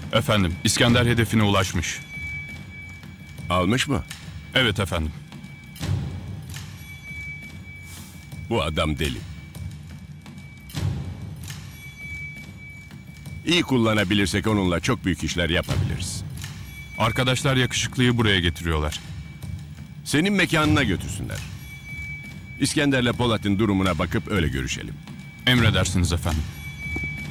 Efendim, İskender hedefine ulaşmış. Almış mı? Evet efendim. Bu adam deli. İyi kullanabilirsek onunla çok büyük işler yapabiliriz. Arkadaşlar yakışıklıyı buraya getiriyorlar. Senin mekanına götürsünler. İskender'le Polat'ın durumuna bakıp öyle görüşelim. Emredersiniz efendim.